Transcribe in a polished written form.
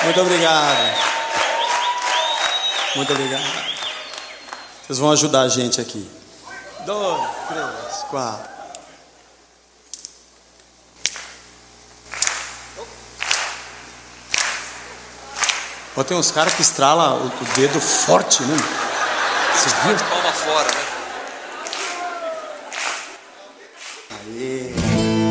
Muito obrigado. Muito obrigado. Vocês vão ajudar a gente aqui. 2, 3, 4. Tem uns caras que estralam o dedo forte, né? Vocês viram? Palma fora, né?